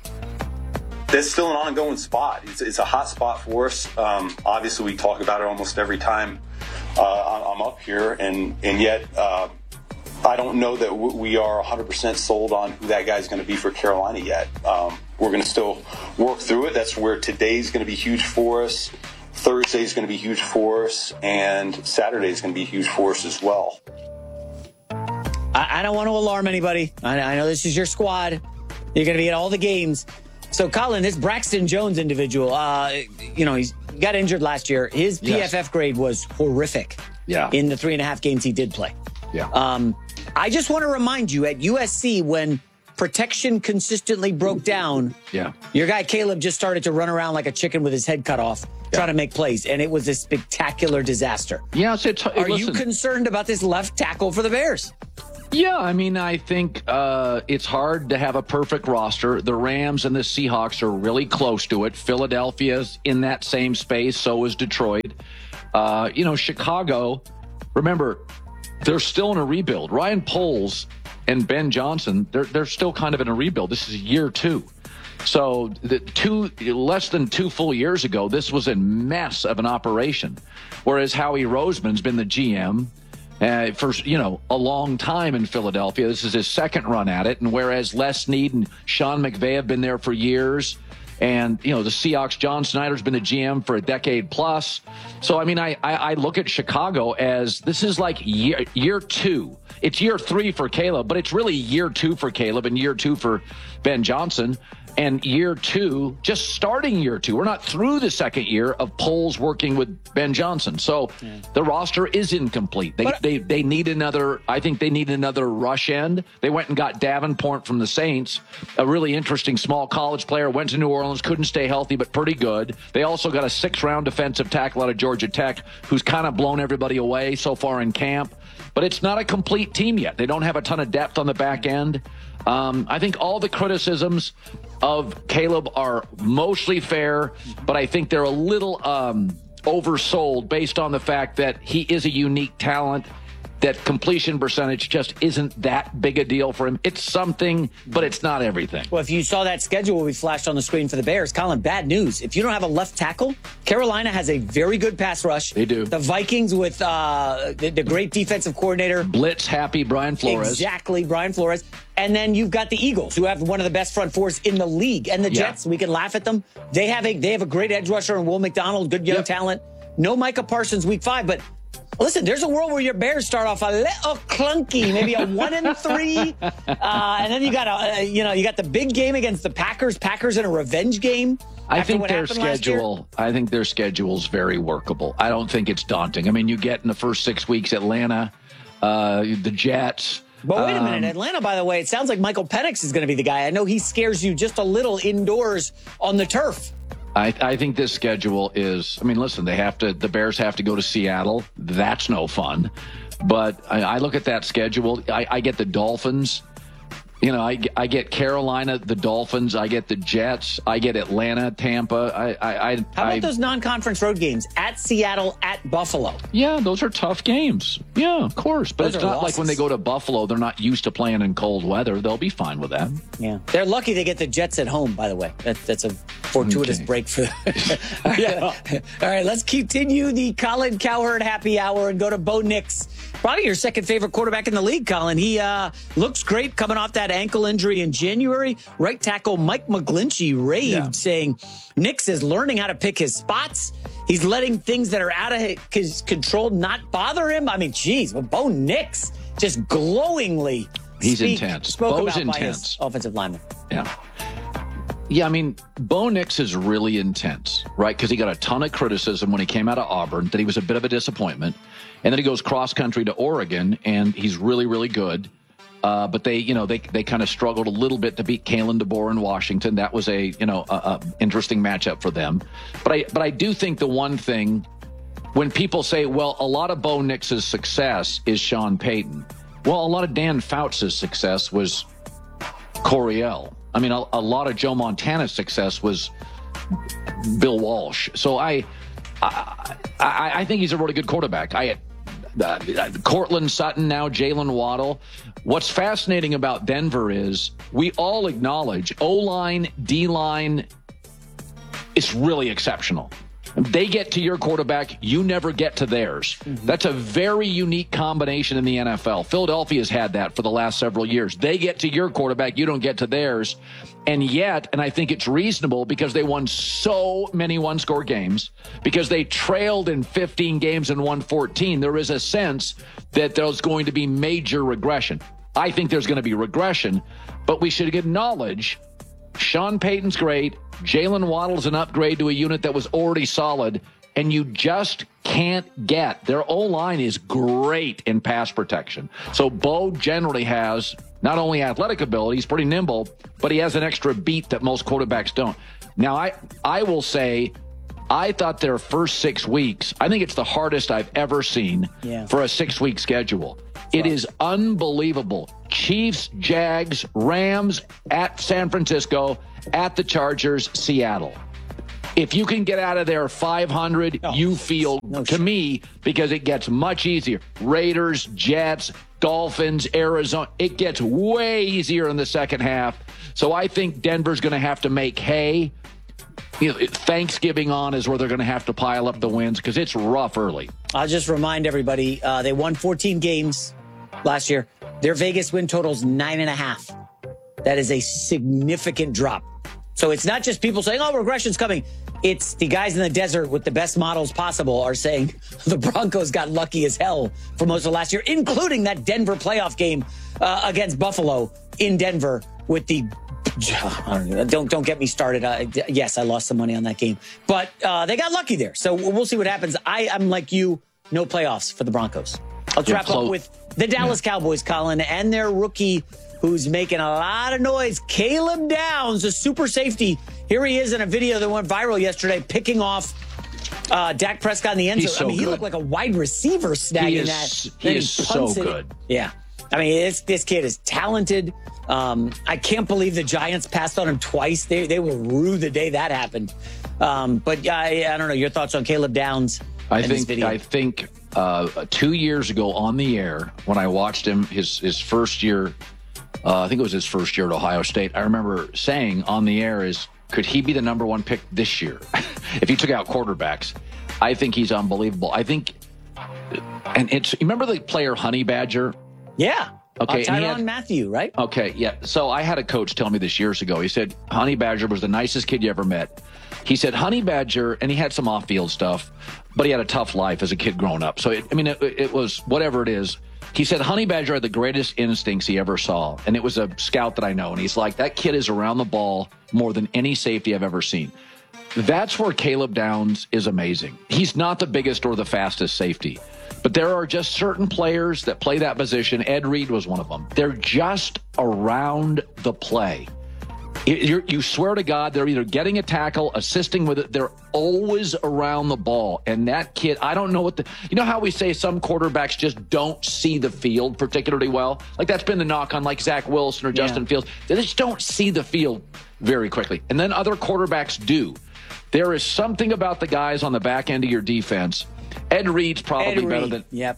That's still an ongoing spot. It's a hot spot for us. Obviously, we talk about it almost every time I'm up here, and yet I don't know that we are 100% sold on who that guy's going to be for Carolina yet. We're going to still work through it. That's where today's going to be huge for us. Thursday's going to be huge for us, and Saturday's going to be huge for us as well. I don't want to alarm anybody. I know this is your squad. You're going to be at all the games. So, Colin, this Braxton Jones individual, he got injured last year. His PFF grade was horrific in the 3.5 games he did play. Yeah. I just want to remind you, at USC, when protection consistently broke down, your guy Caleb just started to run around like a chicken with his head cut off, trying to make plays, and it was a spectacular disaster. Yes, Are you concerned about this left tackle for the Bears? Yeah, I mean, I think it's hard to have a perfect roster. The Rams and the Seahawks are really close to it. Philadelphia's in that same space, so is Detroit. Chicago, remember, they're still in a rebuild. Ryan Poles and Ben Johnson, they're still kind of in a rebuild. This is year 2. So less than 2 full years ago, this was a mess of an operation. Whereas Howie Roseman's been the GM for a long time in Philadelphia. This is his second run at it. And whereas Les Snead and Sean McVay have been there for years, and the Seahawks, John Snyder's been the GM for a decade plus. So I mean, I look at Chicago as this is like year 2. It's year 3 for Caleb, but it's really year 2 for Caleb and year 2 for Ben Johnson. And year 2, just starting year 2. We're not through the second year of Poles working with Ben Johnson. So the roster is incomplete. They need another, I think they need another rush end. They went and got Davenport from the Saints, a really interesting small college player, went to New Orleans, couldn't stay healthy, but pretty good. They also got a 6th-round defensive tackle out of Georgia Tech who's kind of blown everybody away so far in camp. But it's not a complete team yet. They don't have a ton of depth on the back end. I think all the criticisms of Caleb are mostly fair, but I think they're a little oversold based on the fact that he is a unique talent, that completion percentage just isn't that big a deal for him. It's something, but it's not everything. Well, if you saw that schedule we flashed on the screen for the Bears, Colin, bad news. If you don't have a left tackle, Carolina has a very good pass rush. They do. The Vikings with the great defensive coordinator. Blitz happy Brian Flores. Exactly, Brian Flores. And then you've got the Eagles, who have one of the best front fours in the league. And the Jets, we can laugh at them. They have a great edge rusher in Will McDonald, good young talent. No Micah Parsons week 5, but listen, there's a world where your Bears start off a little clunky, maybe a 1-3, and then you got the big game against the Packers. Packers in a revenge game. I think their schedule's very workable. I don't think it's daunting. I mean, you get in the first 6 weeks Atlanta, the Jets. But wait a minute, Atlanta, by the way, it sounds like Michael Penix is going to be the guy. I know he scares you just a little indoors on the turf. I think this schedule is, I mean, listen, the Bears have to go to Seattle. That's no fun. But I look at that schedule. I get the Dolphins. You know, I get Carolina, the Dolphins. I get the Jets. I get Atlanta, Tampa. How about those non-conference road games at Seattle, at Buffalo? Yeah, those are tough games. Yeah, of course. But it's not like when they go to Buffalo, they're not used to playing in cold weather. They'll be fine with that. Yeah. They're lucky they get the Jets at home, by the way. That's a fortuitous break for them. All right, let's continue the Colin Cowherd happy hour and go to Bo Nix. Probably your second favorite quarterback in the league, Colin. He looks great coming off that ankle injury in January. Right tackle Mike McGlinchey raved, saying Nix is learning how to pick his spots. He's letting things that are out of his control not bother him. I mean, geez, but Bo Nix just glowingly intense. Bo's intense. Offensive lineman. Yeah, I mean, Bo Nix is really intense, right? Because he got a ton of criticism when he came out of Auburn, that he was a bit of a disappointment. And then he goes cross-country to Oregon, and he's really, really good. But they kind of struggled a little bit to beat Kalen DeBoer in Washington. That was a interesting matchup for them. But I do think the one thing, when people say, well, a lot of Bo Nix's success is Sean Payton. Well, a lot of Dan Fouts' success was Coryell. I mean, a lot of Joe Montana's success was Bill Walsh. So I think he's a really good quarterback. Cortland Sutton, now Jalen Waddle. What's fascinating about Denver is we all acknowledge O-line, D-line is really exceptional. They get to your quarterback, you never get to theirs. That's a very unique combination in the NFL. Philadelphia's had that for the last several years. They get to your quarterback, you don't get to theirs. And yet, and I think it's reasonable because they won so many one-score games, because they trailed in 15 games and won 14, there is a sense that there's going to be major regression. I think there's going to be regression, but we should acknowledge Sean Payton's great. Jalen Waddle's an upgrade to a unit that was already solid, and you just can't get. Their O-line is great in pass protection. So Bo generally has not only athletic ability, he's pretty nimble, but he has an extra beat that most quarterbacks don't. Now, I will say, I thought their first 6 weeks, I think it's the hardest I've ever seen for a 6-week schedule. It is unbelievable. Chiefs, Jags, Rams, at San Francisco, at the Chargers, Seattle. If you can get out of there 500, you feel, to me, because it gets much easier. Raiders, Jets, Dolphins, Arizona, it gets way easier in the second half. So I think Denver's going to have to make hay. Thanksgiving on is where they're going to have to pile up the wins because it's rough early. I'll just remind everybody, they won 14 games last year. Their Vegas win total's 9.5. That is a significant drop. So it's not just people saying, oh, regression's coming. It's the guys in the desert with the best models possible are saying the Broncos got lucky as hell for most of last year, including that Denver playoff game against Buffalo in Denver with the don't get me started. Yes, I lost some money on that game, but they got lucky there. So we'll see what happens. I'm like you, no playoffs for the Broncos. Let's wrap up with the Dallas Cowboys, Colin, and their rookie who's making a lot of noise, Caleb Downs, a super safety. Here he is in a video that went viral yesterday, picking off Dak Prescott in the end zone. So he looked like a wide receiver snagging that. He is so good. Yeah. I mean, this kid is talented. I can't believe the Giants passed on him twice. They were rude the day that happened. But I don't know. Your thoughts on Caleb Downs? I think 2 years ago on the air when I watched him his first year, I think it was his first year at Ohio State. I remember saying on the air could he be the number one pick this year? If he took out quarterbacks, I think he's unbelievable. I think, and you remember the player Honey Badger? Yeah. Okay. Tyrann Mathieu, right? Okay. Yeah. So I had a coach tell me this years ago. He said Honey Badger was the nicest kid you ever met. He said Honey Badger, and he had some off-field stuff, but he had a tough life as a kid growing up. So, it was whatever it is. He said Honey Badger had the greatest instincts he ever saw, and it was a scout that I know. And he's like, that kid is around the ball more than any safety I've ever seen. That's where Caleb Downs is amazing. He's not the biggest or the fastest safety, but there are just certain players that play that position. Ed Reed was one of them. They're just around the play. You swear to God, they're either getting a tackle, assisting with it. They're always around the ball. And that kid, I don't know you know how we say some quarterbacks just don't see the field particularly well? Like that's been the knock on like Zach Wilson or Justin Fields. They just don't see the field very quickly. And then other quarterbacks do. There is something about the guys on the back end of your defense. Ed Reed's probably better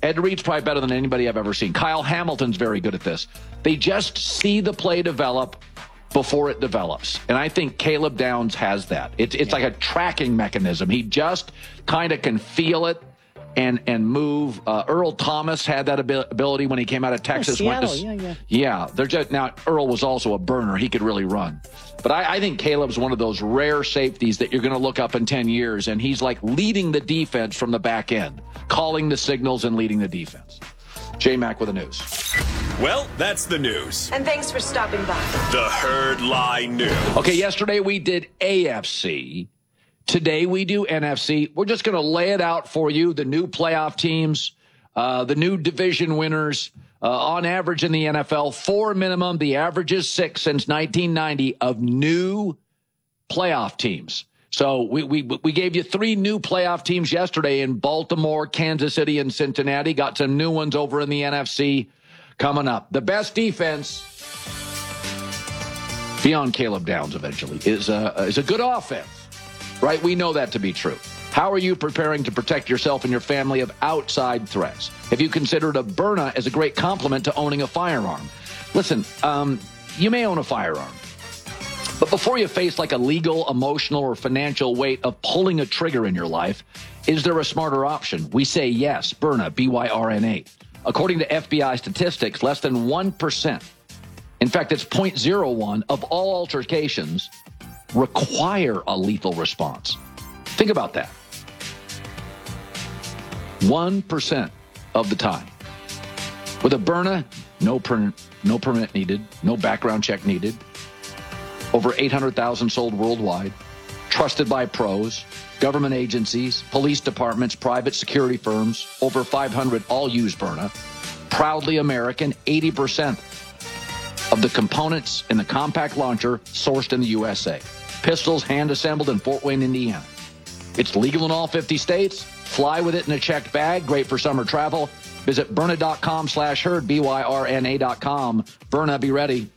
than anybody I've ever seen. Kyle Hamilton's very good at this. They just see the play develop before it develops. And I think Caleb Downs has that. It's like a tracking mechanism. He just kind of can feel it and move. Earl Thomas had that ability when he came out of Texas. Seattle, they're just now. Earl was also a burner. He could really run. But I think Caleb's one of those rare safeties that you're going to look up in 10 years, and he's like leading the defense from the back end, calling the signals and leading the defense. J-Mac with the news. Well, that's the news. And thanks for stopping by. The Herd Line News. Okay, yesterday we did AFC. Today we do NFC. We're just going to lay it out for you, the new playoff teams, the new division winners. On average in the NFL, 4 minimum. The average is 6 since 1990 of new playoff teams. So we gave you 3 new playoff teams yesterday in Baltimore, Kansas City, and Cincinnati. Got some new ones over in the NFC coming up. The best defense, beyond Caleb Downs eventually, is a good offense, right? We know that to be true. How are you preparing to protect yourself and your family of outside threats? Have you considered a Byrna as a great complement to owning a firearm? Listen, you may own a firearm, but before you face like a legal, emotional, or financial weight of pulling a trigger in your life, is there a smarter option? We say yes. Byrna, B-Y-R-N-A. According to FBI statistics, less than 1%, in fact, it's 0.01 of all altercations require a lethal response. Think about that. 1% of the time. With a Byrna, no permit needed, no background check needed. Over 800,000 sold worldwide. Trusted by pros, government agencies, police departments, private security firms. Over 500 all use Byrna. Proudly American, 80% of the components in the compact launcher sourced in the USA. Pistols hand-assembled in Fort Wayne, Indiana. It's legal in all 50 states. Fly with it in a checked bag. Great for summer travel. Visit Byrna.com/herd, BYRNA.com. Byrna, be ready.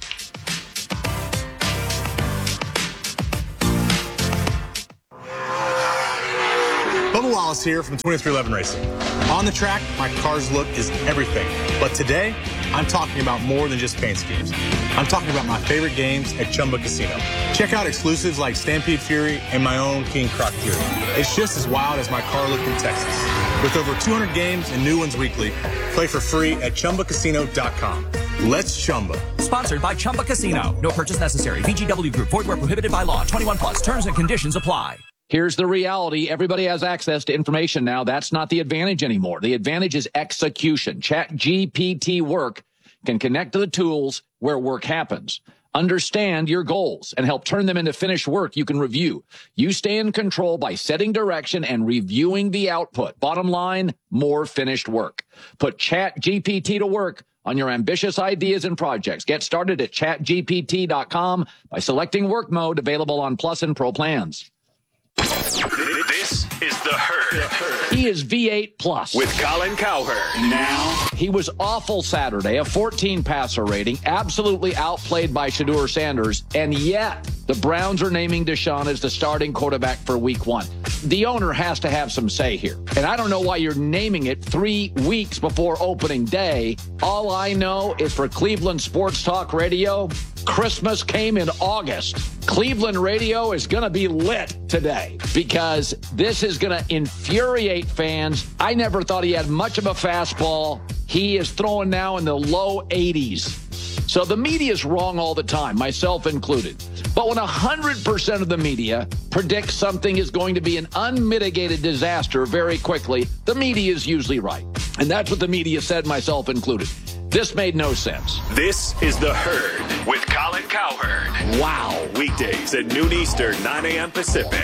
Bubba Wallace here from 2311 Racing. On the track, my car's look is everything. But today, I'm talking about more than just paint schemes. I'm talking about my favorite games at Chumba Casino. Check out exclusives like Stampede Fury and my own King Croc Fury. It's just as wild as my car look in Texas. With over 200 games and new ones weekly, play for free at ChumbaCasino.com. Let's Chumba. Sponsored by Chumba Casino. No purchase necessary. VGW Group. Void where prohibited by law. 21 plus. Terms and conditions apply. Here's the reality. Everybody has access to information now. That's not the advantage anymore. The advantage is execution. ChatGPT Work can connect to the tools where work happens. Understand your goals and help turn them into finished work you can review. You stay in control by setting direction and reviewing the output. Bottom line, more finished work. Put ChatGPT to work on your ambitious ideas and projects. Get started at ChatGPT.com by selecting work mode, available on Plus and Pro plans. This is The Herd. He is V8 plus. With Colin Cowherd. Now, he was awful Saturday, a 14 passer rating, absolutely outplayed by Shedeur Sanders, and yet the Browns are naming Deshaun as the starting quarterback for week 1. The owner has to have some say here. And I don't know why you're naming it 3 weeks before opening day. All I know is for Cleveland Sports Talk Radio, Christmas came in August. Cleveland radio is going to be lit today because this is going to infuriate fans. I never thought he had much of a fastball. He is throwing now in the low 80s. So the media is wrong all the time, myself included. But when 100% of the media predicts something is going to be an unmitigated disaster very quickly, the media is usually right. And that's what the media said, myself included. This made no sense. This is The Herd with Colin Cowherd. Wow. Weekdays at noon Eastern, 9 a.m. Pacific.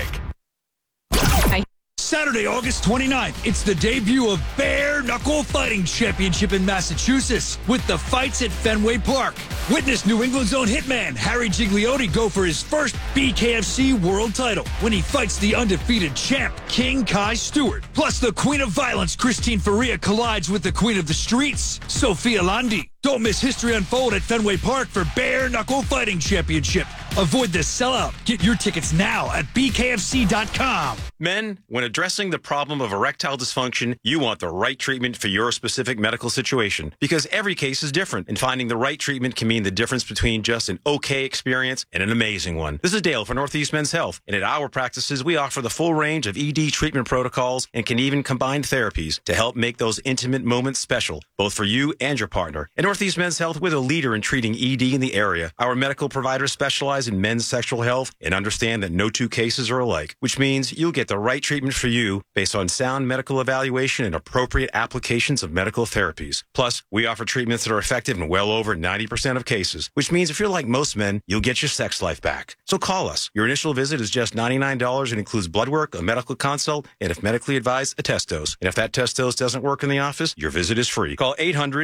Saturday, August 29th, it's the debut of Bare Knuckle Fighting Championship in Massachusetts with the fights at Fenway Park. Witness New England's own hitman Harry Gigliotti go for his first BKFC world title when he fights the undefeated champ King Kai Stewart. Plus, the Queen of Violence Christine Faria collides with the Queen of the Streets, Sophia Landi. Don't miss history unfold at Fenway Park for Bare Knuckle Fighting Championship. Avoid the sellout. Get your tickets now at bkfc.com. Men, when addressing the problem of erectile dysfunction, you want the right treatment for your specific medical situation because every case is different, and finding the right treatment can mean the difference between just an okay experience and an amazing one. This is Dale for Northeast Men's Health, and at our practices, we offer the full range of ED treatment protocols and can even combine therapies to help make those intimate moments special, both for you and your partner. At Northeast Men's Health, we're the leader in treating ED in the area. Our medical providers specialize in men's sexual health and understand that no two cases are alike, which means you'll get the right treatment for you based on sound medical evaluation and appropriate applications of medical therapies. Plus, we offer treatments that are effective in well over 90% of cases, which means if you're like most men, you'll get your sex life back. So call us. Your initial visit is just $99 and includes blood work, a medical consult, and if medically advised, a test dose. And if that test dose doesn't work in the office, your visit is free. Call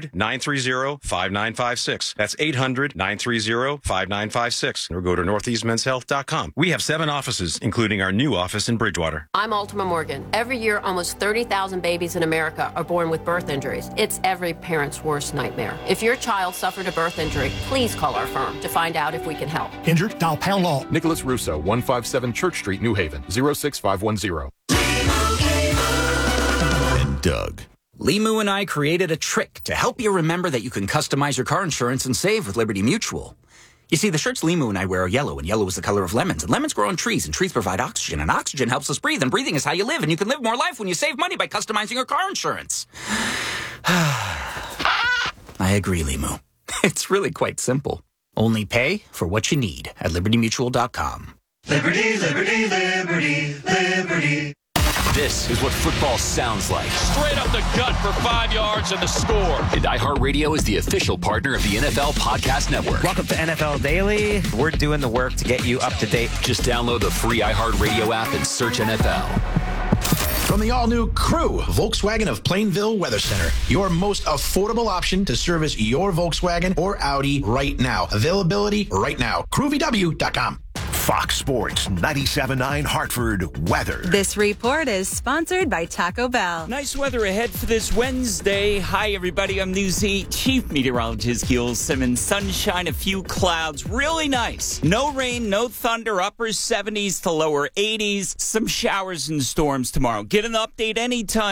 800-930-5956. That's 800-930-5956. Or go to northeastmenshealth.com. We have 7 offices, including our new office in Bridgewater. I'm Ultima Morgan. Every year, almost 30,000 babies in America are born with birth injuries. It's every parent's worst nightmare. If your child suffered a birth injury, please call our firm to find out if we can help. Injured? Dial pound law. Nicholas Russo, 157 Church Street, New Haven, 06510. And Doug. Limu and I created a trick to help you remember that you can customize your car insurance and save with Liberty Mutual. You see, the shirts Limu and I wear are yellow, and yellow is the color of lemons. And lemons grow on trees, and trees provide oxygen, and oxygen helps us breathe, and breathing is how you live, and you can live more life when you save money by customizing your car insurance. I agree, Limu. It's really quite simple. Only pay for what you need at libertymutual.com. Liberty, liberty, liberty, liberty. This is what football sounds like. Straight up the gut for 5 yards and the score. And iHeartRadio is the official partner of the NFL Podcast Network. Welcome to NFL Daily. We're doing the work to get you up to date. Just download the free iHeartRadio app and search NFL. From the all-new Crew, Volkswagen of Plainville Weather Center, your most affordable option to service your Volkswagen or Audi right now. Availability right now. CrewVW.com. Fox Sports 97.9 Hartford weather. This report is sponsored by Taco Bell. Nice weather ahead for this Wednesday. Hi, everybody. I'm News 8 Chief Meteorologist Gil Simmons. Sunshine, a few clouds. Really nice. No rain, no thunder. Upper 70s to lower 80s. Some showers and storms tomorrow. Get an update anytime.